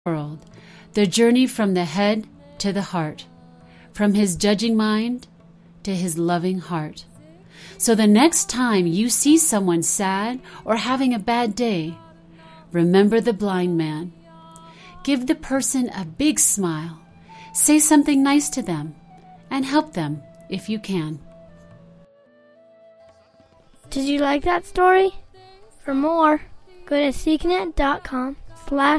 world, the journey from the head to the heart, from his judging mind to his loving heart. So the next time you see someone sad or having a bad day, remember the blind man. Give the person a big smile, say something nice to them, and help them if you can. Did you like that story? For more, go to seeknet.com/